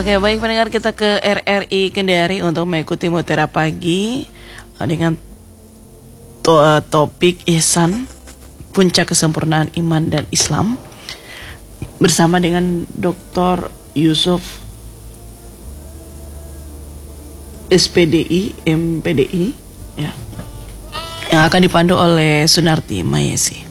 Oke, baik pendengar, kita ke RRI Kendari untuk mengikuti Mutiara Pagi dengan topik ihsan, puncak kesempurnaan iman dan Islam, bersama dengan Dr. Yusuf SPDI, MPDI, ya, yang akan dipandu oleh Sunarti Mayesi.